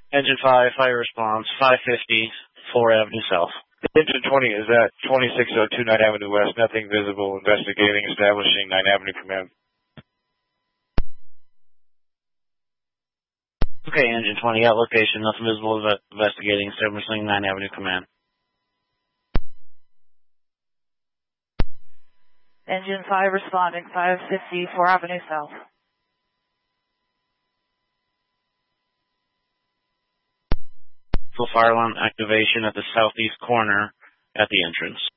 Engine 5, fire response, 550, 4 Avenue South. Engine 20 is at 26029 Avenue West. Nothing visible. Investigating. Establishing 9 Avenue Command. Okay, Engine 20 at location. Nothing visible. Investigating. Establishing 9 Avenue Command. Engine 5 responding. 550, 4 Avenue South. Full fire alarm activation at the southeast corner at the entrance.